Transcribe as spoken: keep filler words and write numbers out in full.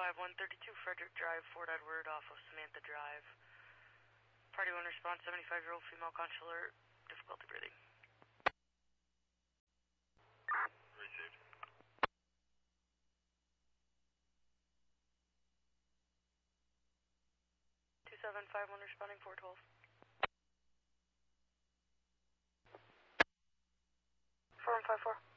five one, thirty-two Frederick Drive, Fort Edward, off of Samantha Drive. Party one response, seventy-five-year-old female consular, difficulty breathing. Received. two seven five one responding, four twelve. four one five four.